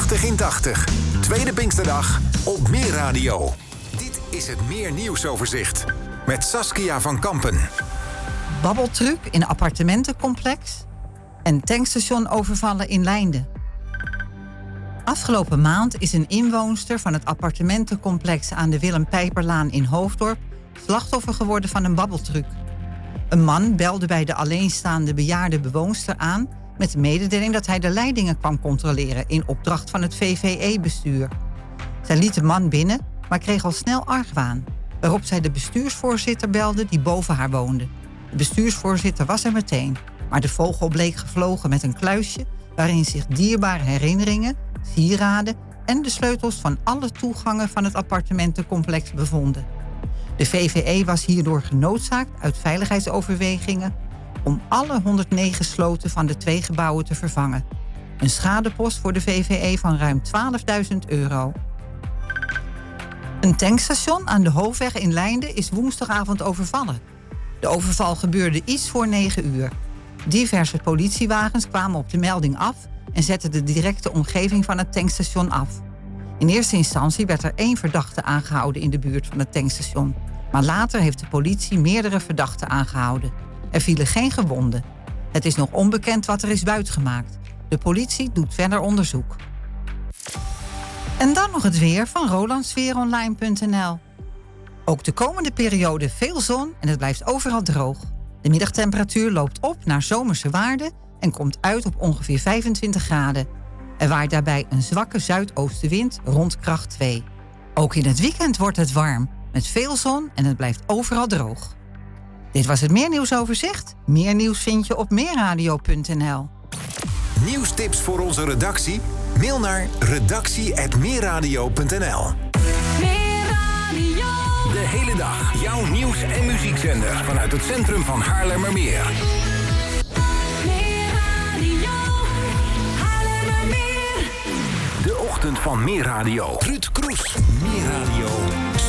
80 in 80. Tweede Pinksterdag op Meer Radio. Dit is het Meer Nieuwsoverzicht met Saskia van Kampen. Babbeltruc in appartementencomplex en tankstation overvallen in Leinde. Afgelopen maand is een inwoonster van het appartementencomplex aan de Willem Pijperlaan in Hoofddorp slachtoffer geworden van een babbeltruc. Een man belde bij de alleenstaande bejaarde bewoonster aan met de mededeling dat hij de leidingen kwam controleren in opdracht van het VVE-bestuur. Zij liet de man binnen, maar kreeg al snel argwaan, waarop zij de bestuursvoorzitter belde die boven haar woonde. De bestuursvoorzitter was er meteen, maar de vogel bleek gevlogen met een kluisje waarin zich dierbare herinneringen, sieraden en de sleutels van alle toegangen van het appartementencomplex bevonden. De VVE was hierdoor genoodzaakt uit veiligheidsoverwegingen om alle 109 sloten van de 2 gebouwen te vervangen. Een schadepost voor de VVE van ruim €12.000. Een tankstation aan de Hoofdweg in Leinde is woensdagavond overvallen. De overval gebeurde iets voor 9 uur. Diverse politiewagens kwamen op de melding af en zetten de directe omgeving van het tankstation af. In eerste instantie werd er 1 verdachte aangehouden in de buurt van het tankstation. Maar later heeft de politie meerdere verdachten aangehouden. Er vielen geen gewonden. Het is nog onbekend wat er is buitgemaakt. De politie doet verder onderzoek. En dan nog het weer van rolandsfeeronline.nl. Ook de komende periode veel zon en het blijft overal droog. De middagtemperatuur loopt op naar zomerse waarden en komt uit op ongeveer 25 graden. Er waait daarbij een zwakke zuidoostenwind rond kracht 2. Ook in het weekend wordt het warm, met veel zon en het blijft overal droog. Dit was het Meer Nieuwsoverzicht. Meer nieuws vind je op meerradio.nl. Nieuwstips voor onze redactie? Mail naar redactie@meerradio.nl. De hele dag jouw nieuws- en muziekzender vanuit het centrum van Haarlemmermeer. De ochtend van Meer Radio. Ruud Kroes. Meer Radio.